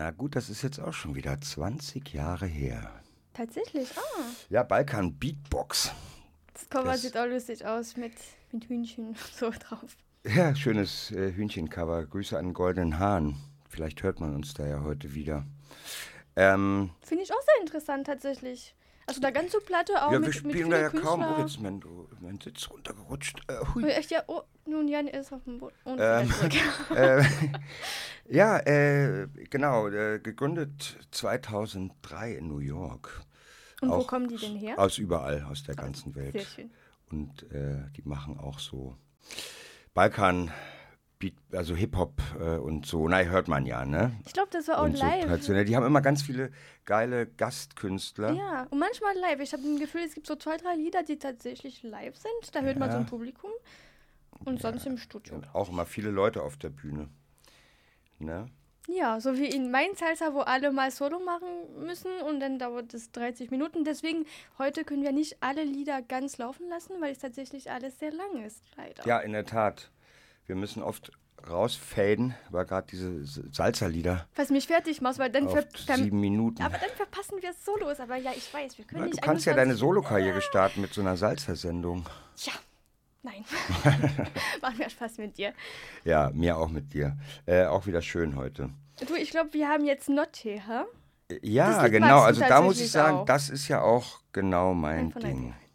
Na gut, das ist jetzt auch schon wieder 20 Jahre her. Tatsächlich, Ja, Balkan Beatbox. Das Cover Das- sieht auch lustig aus mit Hühnchen so drauf. Ja, schönes Hühnchencover. Grüße an Goldenen Hahn. Vielleicht hört man uns da ja heute wieder. Finde ich auch sehr interessant tatsächlich. Also da ganze Platte auch Ja, mit wir vielen spielen da ja kaum. Oh, Künstlern. jetzt ist mein Sitz runtergerutscht. Oh, Hui. echt, ja, oh, nun Jan ist auf dem Boden. Und Ähm, wieder zurück. Ja, genau. Gegründet 2003 in New York. Und wo Auch kommen die denn her? Aus überall, aus der ganzen Welt. Sehr schön. Und die machen auch so Balkan, Beat, also Hip-Hop und so. Na, hört man ja, ne? Ich glaube, das war auch Und so live. traditionell. Die haben immer ganz viele geile Gastkünstler. Ja, und manchmal live. Ich habe ein Gefühl, es gibt so 2, 3 Lieder, die tatsächlich live sind. Da hört man so ein Publikum. Und sonst im Studio. Und auch immer viele Leute auf der Bühne. Ne? Ja, so wie in Mein Salsa, wo alle mal Solo machen müssen und dann dauert es 30 Minuten. Deswegen, heute können wir nicht alle Lieder ganz laufen lassen, weil es tatsächlich alles sehr lang ist, leider. Ja, in der Tat. Wir müssen oft rausfaden, weil gerade diese Salsa-Lieder Was mich fertig macht, weil dann, auf 7 Minuten. aber dann verpassen wir Solos. Aber ja, ich weiß, wir können Ja, du nicht kannst ja deine 21 Solokarriere starten mit so einer Salsa-Sendung. Tja, nein. Macht mir Spaß mit dir. Ja, mir auch mit dir. Auch wieder schön heute. Du, ich glaube, wir haben jetzt Notte, ha? Ja, Lied genau. magst du Also da muss ich tatsächlich sagen, auch. das ist ja auch genau mein Ein von Ding. deinen.